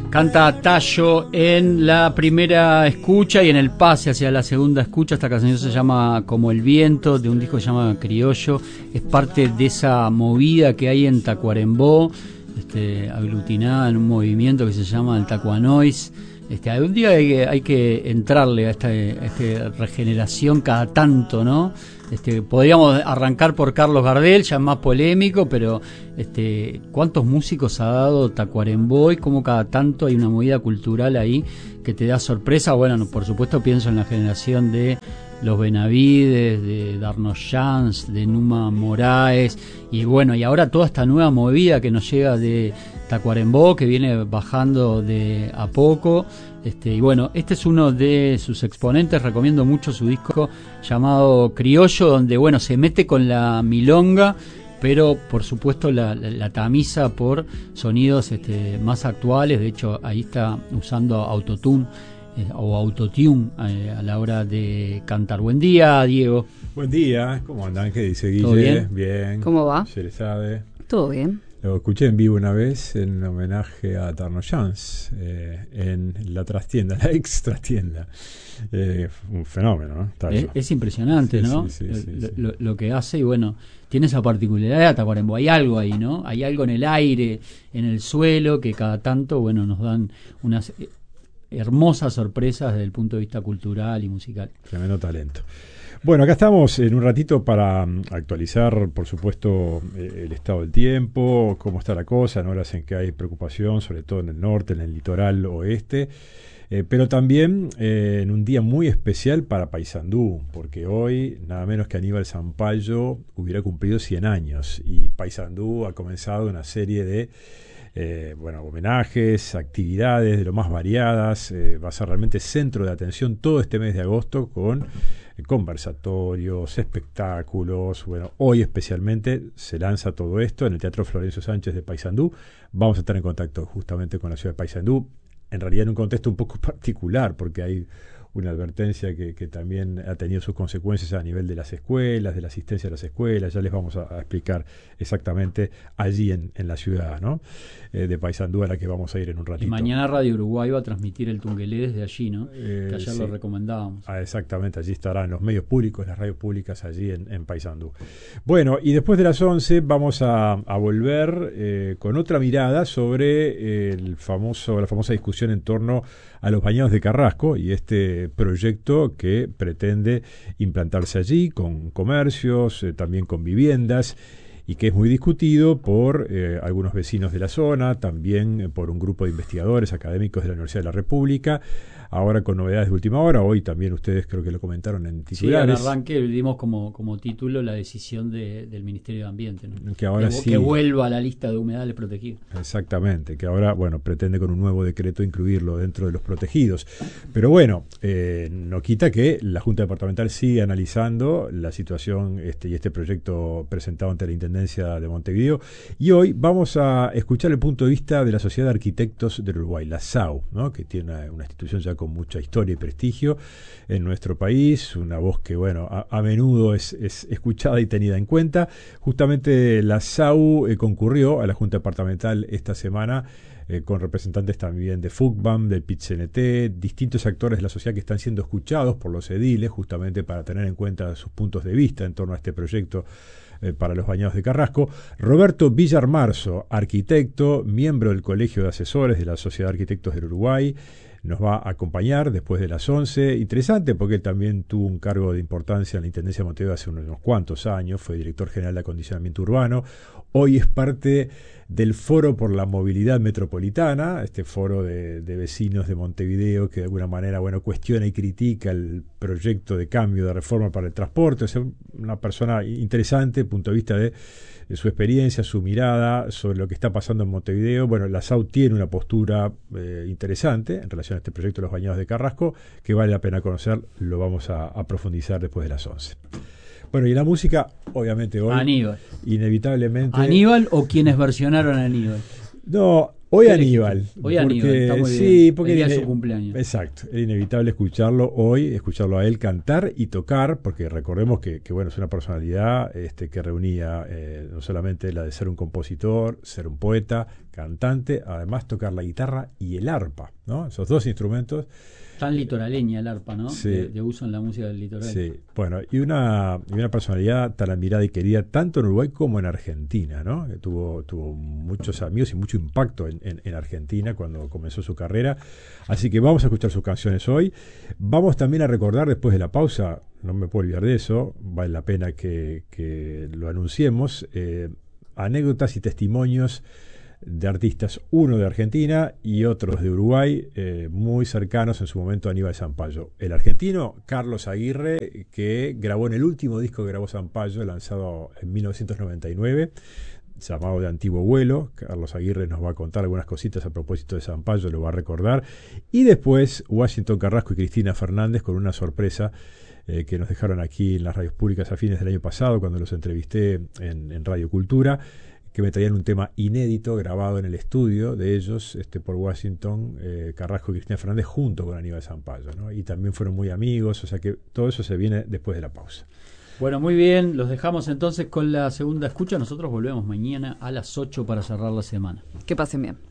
Canta Tayo en la primera escucha y en el pase hacia la segunda escucha. Esta canción se llama Como el viento, de un disco que se llama Criollo. Es parte de esa movida que hay en Tacuarembó, aglutinada en un movimiento que se llama el Tacuanois. Un día hay que entrarle a esta regeneración cada tanto, ¿no? Podríamos arrancar por Carlos Gardel, ya más polémico, pero cuántos músicos ha dado Tacuarembó y cómo cada tanto hay una movida cultural ahí que te da sorpresa. Bueno, por supuesto pienso en la generación de los Benavides, de Darno Jans, de Numa Moraes, y bueno, y ahora toda esta nueva movida que nos llega de Tacuarembó, que viene bajando de a poco. Y bueno, este es uno de sus exponentes. Recomiendo mucho su disco llamado Criollo, donde bueno, se mete con la milonga, pero por supuesto la tamiza por sonidos más actuales. De hecho, ahí está usando autotune o autotune a la hora de cantar. Buen día, Diego. Buen día, ¿cómo andan? ¿Qué dice Guille? ¿Todo bien? Bien. ¿Cómo va? Se le sabe. Todo bien. Lo escuché en vivo una vez en homenaje a Darno Jans en la trastienda, la ex trastienda. Un fenómeno, ¿no? Es impresionante, sí, ¿no? Sí. Lo que hace, y bueno, tiene esa particularidad de Tacuarembó. Hay algo ahí, ¿no? Hay algo en el aire, en el suelo, que cada tanto, bueno, nos dan unas hermosas sorpresas desde el punto de vista cultural y musical. Tremendo talento. Bueno, acá estamos en un ratito para actualizar, por supuesto, el estado del tiempo, cómo está la cosa, en horas en que hay preocupación, sobre todo en el norte, en el litoral oeste, pero también en un día muy especial para Paysandú, porque hoy nada menos que Aníbal Zampayo hubiera cumplido 100 años y Paysandú ha comenzado una serie de homenajes, actividades de lo más variadas. Va a ser realmente centro de atención todo este mes de agosto con conversatorios, espectáculos. Bueno, hoy especialmente se lanza todo esto en el Teatro Florencio Sánchez de Paysandú. Vamos a estar en contacto justamente con la ciudad de Paysandú, en realidad en un contexto un poco particular, porque hay una advertencia que también ha tenido sus consecuencias a nivel de las escuelas, de la asistencia a las escuelas. Ya les vamos a explicar exactamente allí en la ciudad, ¿no? De Paysandú, a la que vamos a ir en un ratito. Y mañana Radio Uruguay va a transmitir el Tungelé desde allí, ¿no? Que ayer sí. lo recomendábamos. Exactamente, allí estarán los medios públicos, las radios públicas allí en Paysandú. Bueno, y después de las 11 vamos a volver con otra mirada sobre la famosa discusión en torno a los bañados de Carrasco y este proyecto que pretende implantarse allí con comercios, también con viviendas, y que es muy discutido por algunos vecinos de la zona, también por un grupo de investigadores académicos de la Universidad de la República, ahora con novedades de última hora. Hoy también ustedes creo que lo comentaron en titulares. Sí, al arranque dimos como título la decisión del Ministerio de Ambiente, ¿no? Que ahora que vuelva a la lista de humedales protegidos. Exactamente, que ahora, bueno, pretende con un nuevo decreto incluirlo dentro de los protegidos. Pero bueno, no quita que la Junta Departamental sigue analizando la situación y este proyecto presentado ante la Intendencia de Montevideo. Y hoy vamos a escuchar el punto de vista de la Sociedad de Arquitectos del Uruguay, la SAU, ¿no? Que tiene una institución ya con mucha historia y prestigio en nuestro país, una voz que, bueno, a menudo es escuchada y tenida en cuenta. Justamente la SAU concurrió a la Junta Departamental esta semana con representantes también de FUCBAM, del PIT-CNT, distintos actores de la sociedad que están siendo escuchados por los ediles, justamente para tener en cuenta sus puntos de vista en torno a este proyecto para los bañados de Carrasco. Roberto Villarmarzo, arquitecto, miembro del Colegio de Asesores de la Sociedad de Arquitectos del Uruguay, nos va a acompañar después de las 11. Interesante porque él también tuvo un cargo de importancia en la Intendencia de Montevideo hace unos cuantos años, fue director general de acondicionamiento urbano, hoy es parte del Foro por la Movilidad Metropolitana, este foro de vecinos de Montevideo que de alguna manera, bueno, cuestiona y critica el proyecto de cambio, de reforma para el transporte. O sea, una persona interesante, punto de vista de su experiencia, su mirada sobre lo que está pasando en Montevideo. Bueno, la SAU tiene una postura interesante en relación a este proyecto de los bañados de Carrasco, que vale la pena conocer. Lo vamos a profundizar después de las 11. Bueno, y la música, obviamente hoy, Aníbal. Inevitablemente. ¿Aníbal o quienes versionaron a Aníbal? No, hoy Aníbal. Hoy Aníbal, está muy bien. Sí, porque el día de su cumpleaños. Exacto, es inevitable escucharlo a él cantar y tocar, porque recordemos que bueno, es una personalidad que reunía no solamente la de ser un compositor, ser un poeta, cantante, además tocar la guitarra y el arpa, ¿no? Esos dos instrumentos. Tan litoraleña el arpa, ¿no? Sí. De uso en la música del litoral. Sí, bueno, y una personalidad tan admirada y querida tanto en Uruguay como en Argentina, ¿no? Tuvo muchos amigos y mucho impacto en Argentina cuando comenzó su carrera. Así que vamos a escuchar sus canciones hoy. Vamos también a recordar después de la pausa, no me puedo olvidar de eso, vale la pena que lo anunciemos, anécdotas y testimonios de artistas, uno de Argentina y otros de Uruguay, muy cercanos en su momento a Aníbal Zampayo. El argentino, Carlos Aguirre, que grabó en el último disco que grabó Zampayo, lanzado en 1999, llamado De Antiguo Vuelo. Carlos Aguirre nos va a contar algunas cositas a propósito de Zampayo, lo va a recordar. Y después Washington Carrasco y Cristina Fernández con una sorpresa que nos dejaron aquí en las radios públicas a fines del año pasado, cuando los entrevisté en Radio Cultura, que me traían un tema inédito grabado en el estudio de ellos por Washington Carrasco y Cristina Fernández junto con Aníbal Zampayo, ¿no? Y también fueron muy amigos, o sea que todo eso se viene después de la pausa. Bueno, muy bien, los dejamos entonces con la segunda escucha. Nosotros volvemos mañana a las 8 para cerrar la semana. Que pasen bien.